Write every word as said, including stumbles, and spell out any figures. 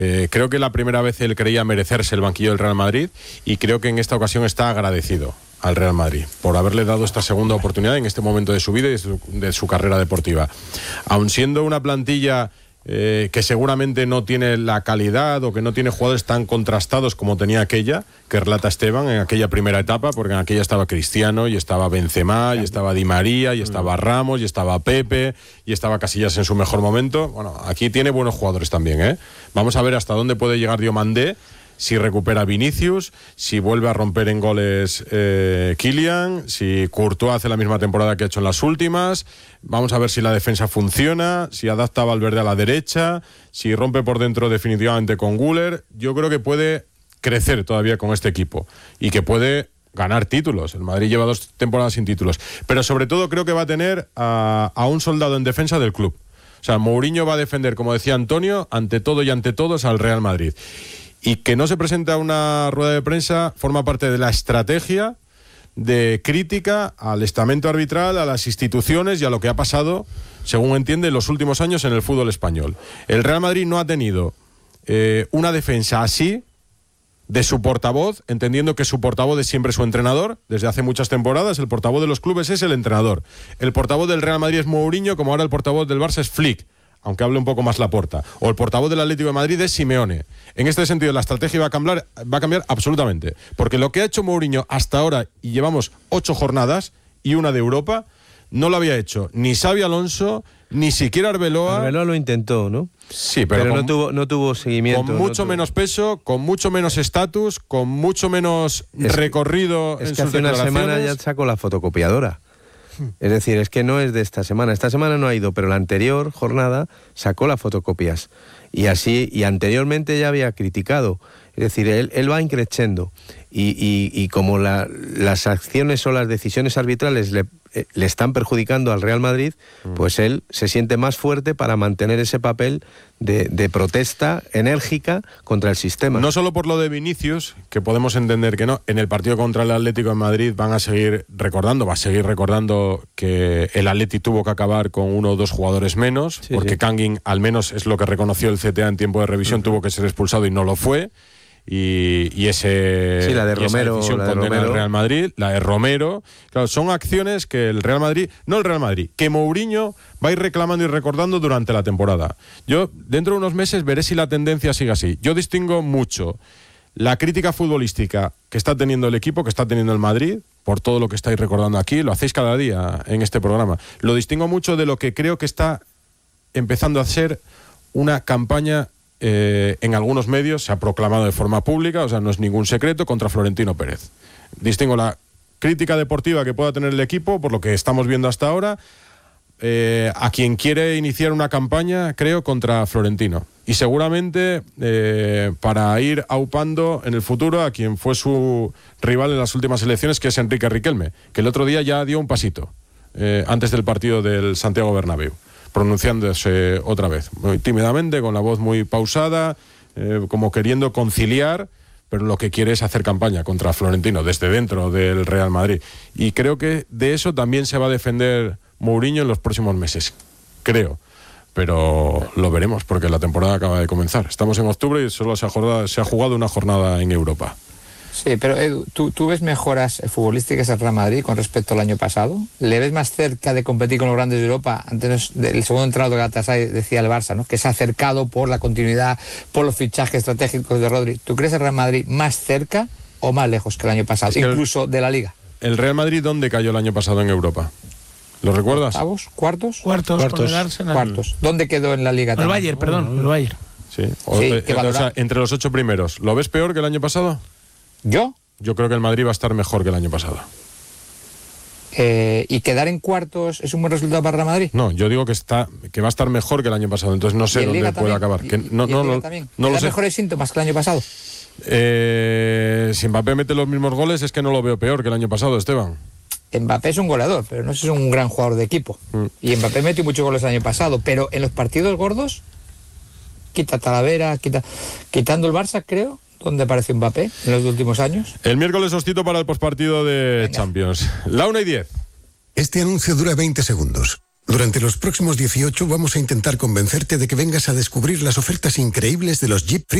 Eh, creo que la primera vez él creía merecerse el banquillo del Real Madrid y creo que en esta ocasión está agradecido al Real Madrid por haberle dado esta segunda oportunidad en este momento de su vida y de su, de su carrera deportiva. Aun siendo una plantilla eh, que seguramente no tiene la calidad o que no tiene jugadores tan contrastados como tenía aquella, que relata Esteban, en aquella primera etapa, porque en aquella estaba Cristiano y estaba Benzema y estaba Di María y estaba Ramos y estaba Pepe y estaba Casillas en su mejor momento. Bueno, aquí tiene buenos jugadores también, ¿eh? Vamos a ver hasta dónde puede llegar Diomandé, si recupera Vinicius, si vuelve a romper en goles eh, Kylian, si Courtois hace la misma temporada que ha hecho en las últimas. Vamos a ver si la defensa funciona, si adapta a Valverde a la derecha, si rompe por dentro definitivamente con Güler. Yo creo que puede crecer todavía con este equipo y que puede ganar títulos. El Madrid lleva dos temporadas sin títulos, pero sobre todo creo que va a tener a, a un soldado en defensa del club. O sea, Mourinho va a defender, como decía Antonio, ante todo y ante todos al Real Madrid. Y que no se presente a una rueda de prensa forma parte de la estrategia de crítica al estamento arbitral, a las instituciones y a lo que ha pasado, según entiende, en los últimos años en el fútbol español. El Real Madrid no ha tenido eh, una defensa así de su portavoz, entendiendo que su portavoz es siempre su entrenador. Desde hace muchas temporadas el portavoz de los clubes es el entrenador. El portavoz del Real Madrid es Mourinho, como ahora el portavoz del Barça es Flick, aunque hable un poco más Laporta. O el portavoz del Atlético de Madrid es Simeone. En este sentido, la estrategia va a cambiar, va a cambiar absolutamente. Porque lo que ha hecho Mourinho hasta ahora, y llevamos ocho jornadas y una de Europa, no lo había hecho ni Xabi Alonso, ni siquiera Arbeloa. Arbeloa lo intentó, ¿no? Sí, pero, pero con, no, tuvo, no tuvo seguimiento. Con mucho no tuvo... menos peso, con mucho menos estatus, con mucho menos es, recorrido es en que sus hace una semana ya sacó la fotocopiadora. Es decir, es que no es de esta semana. Esta semana no ha ido, pero la anterior jornada sacó las fotocopias. Y así, y anteriormente ya había criticado. Es decir, él, él va increciendo. Y, y, y como la, las acciones o las decisiones arbitrales le, eh, le están perjudicando al Real Madrid, mm. pues él se siente más fuerte para mantener ese papel de, de protesta enérgica contra el sistema. No solo por lo de Vinicius, que podemos entender que no, en el partido contra el Atlético de Madrid van a seguir recordando, va a seguir recordando que el Atleti tuvo que acabar con uno o dos jugadores menos, sí, porque sí. Kangin, al menos es lo que reconoció el C T A en tiempo de revisión, uh-huh. tuvo que ser expulsado y no lo fue. Y, y ese sí, la de y Romero, esa decisión la de condena Romero. al Real Madrid, la de Romero. Claro, son acciones que el Real Madrid, no el Real Madrid, que Mourinho va a ir reclamando y recordando durante la temporada. Yo, dentro de unos meses, veré si la tendencia sigue así. Yo distingo mucho la crítica futbolística que está teniendo el equipo, que está teniendo el Madrid, por todo lo que estáis recordando aquí, lo hacéis cada día en este programa. Lo distingo mucho de lo que creo que está empezando a ser una campaña. Eh, en algunos medios se ha proclamado de forma pública, o sea, no es ningún secreto, contra Florentino Pérez. Distingo la crítica deportiva que pueda tener el equipo, por lo que estamos viendo hasta ahora, eh, a quien quiere iniciar una campaña, creo, contra Florentino. Y seguramente eh, para ir aupando en el futuro a quien fue su rival en las últimas elecciones, que es Enrique Riquelme, que el otro día ya dio un pasito, eh, antes del partido del Santiago Bernabéu, pronunciándose otra vez, muy tímidamente, con la voz muy pausada, eh, como queriendo conciliar, pero lo que quiere es hacer campaña contra Florentino desde dentro del Real Madrid. Y creo que de eso también se va a defender Mourinho en los próximos meses, creo. Pero lo veremos, porque la temporada acaba de comenzar. Estamos en octubre y solo se ha jugado, se ha jugado una jornada en Europa. Sí, pero Edu, ¿tú, ¿tú ves mejoras futbolísticas al Real Madrid con respecto al año pasado? ¿Le ves más cerca de competir con los grandes de Europa? Antes el segundo entrenador de Galatasaray decía el Barça, ¿no?, que se ha acercado por la continuidad, por los fichajes estratégicos de Rodri. ¿Tú crees el Real Madrid más cerca o más lejos que el año pasado, es que incluso el, de la Liga? ¿El Real Madrid dónde cayó el año pasado en Europa? ¿Lo recuerdas? ¿Octavos? ¿Cuartos? Cuartos, Cuartos. con el Arsenal. Cuartos. ¿Dónde quedó en la Liga? El Bayern, perdón, el Bayern. Sí, o, sí eh, o sea, entre los ocho primeros. ¿Lo ves peor que el año pasado? ¿Yo? Yo creo que el Madrid va a estar mejor que el año pasado. Eh, ¿Y quedar en cuartos es un buen resultado para Real Madrid? No, yo digo que está que va a estar mejor que el año pasado, entonces no sé dónde puede acabar. Que no, ¿Y no, no, no, también? no lo ¿Da sé. mejores síntomas que el año pasado? Eh, si Mbappé mete los mismos goles, es que no lo veo peor que el año pasado, Esteban. Mbappé es un goleador, pero no es un gran jugador de equipo. Mm. Y Mbappé metió muchos goles el año pasado, pero en los partidos gordos, quita Talavera, quita, quitando el Barça, creo, ¿dónde apareció Mbappé en los últimos años? El miércoles os cito para el pospartido de Venga. Champions. La una y diez. Este anuncio dura veinte segundos. Durante los próximos dieciocho vamos a intentar convencerte de que vengas a descubrir las ofertas increíbles de los Jeep Free